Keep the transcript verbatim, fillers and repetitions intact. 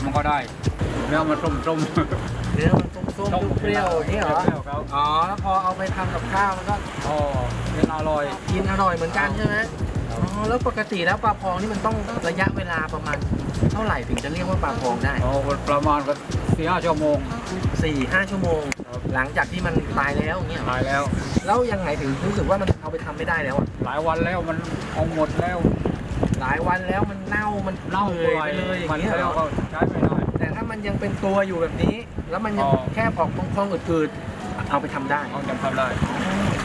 มันก็ได้เนื้อมันต้มๆเนื้อมันส้มๆเปรี้ยวๆอย่างนี้เหรออ๋อแล้วพอเอาไปทำกับข้าวมันก็อ๋อกินอร่อยกินอร่อยเหมือนกันใช่ไหมอ๋อแล้วปกติแล้วปลาพองนี่มันต้องระยะเวลาประมาณเท่าไหร่ถึงจะเรียกว่าปลาพองได้อ๋อประมาณก็สี่ห้าชั่วโมงสี่ห้าชั่วโมงหลังจากที่มันตายแล้วเงี้ยตายแล้วแล้วยังไงถึงรู้สึกว่ามันเอาไปทำไม่ได้แล้วอ่ะหลายวันแล้วมันเอาหมดแล้วหลายวันแล้วมันเน่ามันเน่าเปื่อยไปเลยอย่างเงี้ยแล้วก็ใช้ไม่ได้แต่ถ้ามันยังเป็นตัวอยู่แบบนี้แล้วมันยังแค่ออกพองๆอืดๆเอาไปทำได้เอาจะทำได้